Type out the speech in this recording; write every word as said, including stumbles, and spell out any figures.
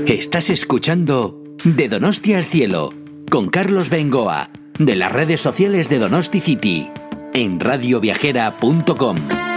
Estás escuchando De Donosti al Cielo con Carlos Bengoa, de las redes sociales de Donosti City, en radioviajera punto com.